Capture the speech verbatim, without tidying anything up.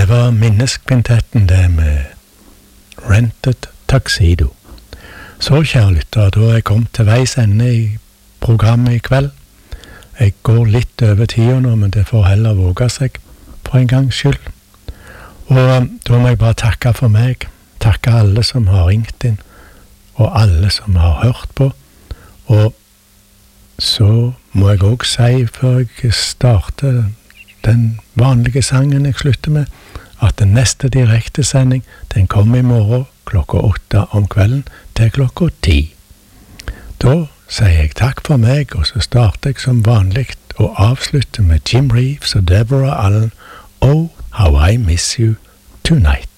Det var minneskvintetten det med Rented Tuxedo. Så, kjære lytter, da er jeg kommet til veis ende i programmet i kveld. Jeg går litt over tida nå, men det får heller våge seg for en gangs skyld. Og da må jeg bare takke for meg, takke alle som har ringt inn, og alle som har hørt på. Og så må jeg også si, før jeg starter den vanlige sangen jeg slutter med, at den neste direktesending, den kommer i morgen klokka åtte om kvelden til klokka ti. Da sier jeg takk for meg, og så starter jeg som vanlig og avslutter med Jim Reeves og Deborah Allen, Oh, How I Miss You Tonight.